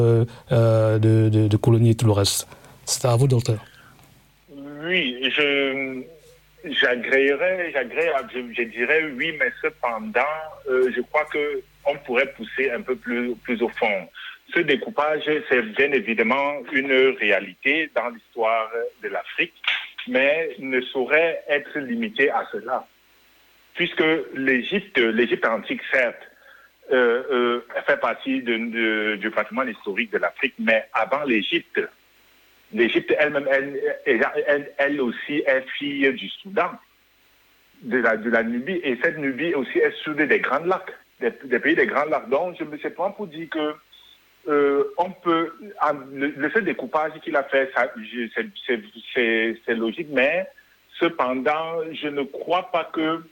de colonies et tout le reste. C'est à vous, docteur. Oui, j'agréerais, je dirais oui, mais cependant, je crois que on pourrait pousser un peu plus au fond. Ce découpage, c'est bien évidemment une réalité dans l'histoire de l'Afrique, mais ne saurait être limité à cela. Puisque l'Égypte antique, certes, fait partie du patrimoine historique de l'Afrique, mais avant l'Égypte elle-même, elle aussi est fille du Soudan, de la Nubie, et cette Nubie aussi est soudée des Grands Lacs, des pays des Grands Lacs. Donc, je me sais pas pour dire que on peut, le seul découpage qu'il a fait, c'est logique, mais cependant, je ne crois pas que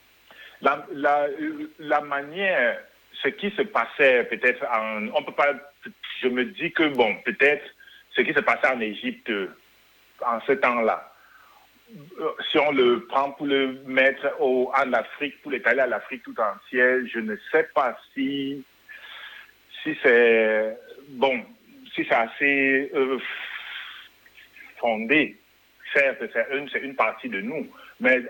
la manière, ce qui se passait peut-être on peut pas, je me dis que bon, peut-être ce qui se passait en Égypte en ce temps-là, si on le prend pour le mettre en Afrique, pour l'étaler à l'Afrique tout entière, je ne sais pas si c'est bon, si c'est assez fondé. Certes, c'est une partie de nous, mais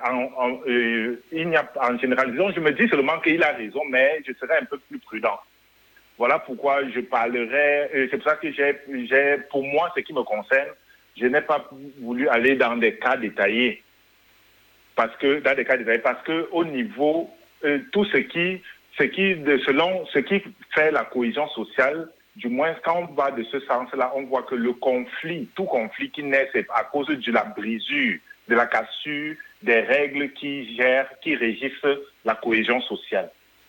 il n'y a en généralisant, je me dis seulement qu'il a raison, mais je serais un peu plus prudent. Voilà pourquoi je parlerai, c'est pour ça que pour moi, ce qui me concerne, je n'ai pas voulu aller dans des cas détaillés. Parce que au niveau, tout selon ce qui fait la cohésion sociale, du moins quand on va de ce sens-là, on voit que tout conflit qui naît, c'est à cause de la brisure, de la cassure des règles qui régissent la cohésion sociale.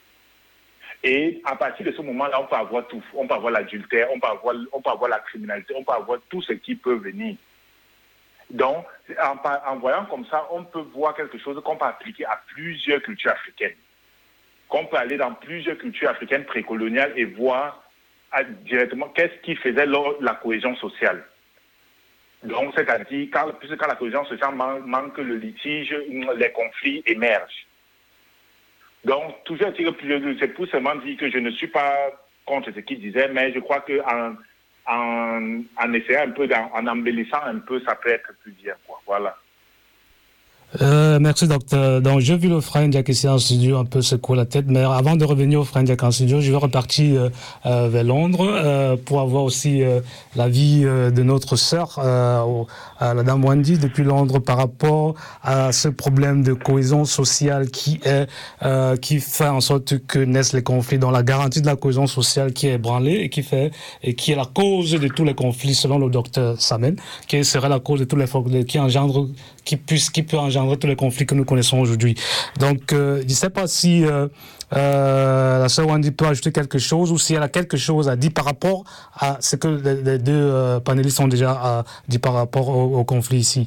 Et à partir de ce moment-là, on peut avoir tout. On peut avoir l'adultère, on peut avoir la criminalité, on peut avoir tout ce qui peut venir. Donc, en voyant comme ça, on peut voir quelque chose qu'on peut appliquer à plusieurs cultures africaines. Qu'on peut aller dans plusieurs cultures africaines précoloniales et voir directement qu'est-ce qui faisait la cohésion sociale. Donc, c'est-à-dire, quand la cohésion sociale manque, le litige, les conflits émergent. Donc, toujours c'est pour seulement dire que je ne suis pas contre ce qu'il disait, mais je crois qu'en essayant un peu, en embellissant un peu, ça peut être plus bien, quoi. Voilà. Merci, docteur. Donc, j'ai vu le frère Ndiak ici en studio un peu secouer la tête, mais avant de revenir au frère Ndiak en studio, je vais repartir vers Londres pour avoir aussi l'avis de notre sœur, la dame Wendy, depuis Londres, par rapport à ce problème de cohésion sociale qui fait en sorte que naissent les conflits, dans la garantie de la cohésion sociale qui est ébranlée et qui est la cause de tous les conflits, selon le docteur Samen, qui serait la cause de tous les qui peut engendrer tous les conflits que nous connaissons aujourd'hui. Donc, je ne sais pas si la sœur Wendy peut ajouter quelque chose ou si elle a quelque chose à dire par rapport à ce que les deux panélistes ont déjà dit par rapport au conflit ici.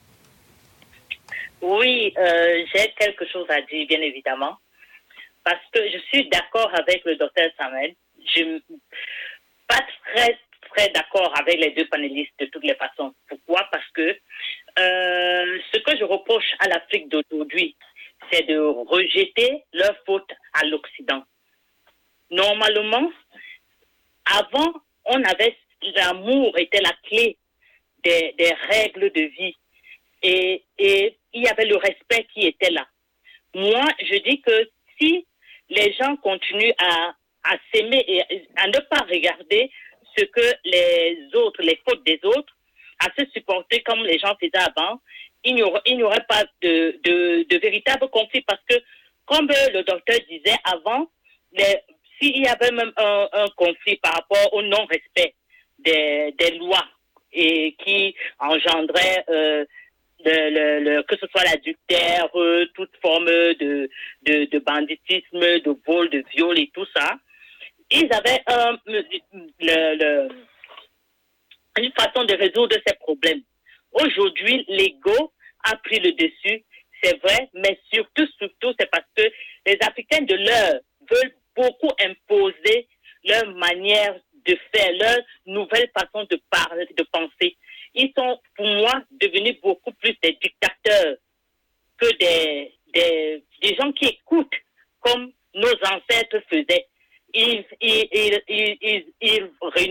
Oui, j'ai quelque chose à dire, bien évidemment, parce que je suis d'accord avec le docteur Samuel. Je ne suis pas très d'accord avec les deux panélistes de toutes les façons. Pourquoi? Parce que ce que je reproche à l'Afrique d'aujourd'hui, c'est de rejeter leur faute à l'Occident. Normalement, avant, l'amour était la clé des règles de vie. Et il y avait le respect qui était là. Moi, je dis que si les gens continuent à s'aimer et à ne pas regarder ce que les fautes des autres, à se supporter comme les gens faisaient avant, il n'y aurait pas de véritable conflit parce que, comme le docteur disait avant, s'il y avait même un conflit par rapport au non-respect des lois et qui engendrait que ce soit l'adultère, toute forme de banditisme, de vol, de viol et tout ça, ils avaient une façon de résoudre ces problèmes. Aujourd'hui, l'ego a pris le dessus, c'est vrai, mais surtout, c'est parce que les Africains de l'heure veulent beaucoup imposer leur manière de faire, leur nouvelle façon de parler, de penser. Ils sont, pour moi, devenus beaucoup plus des dictateurs que des gens qui écoutent comme nos ancêtres faisaient. Ils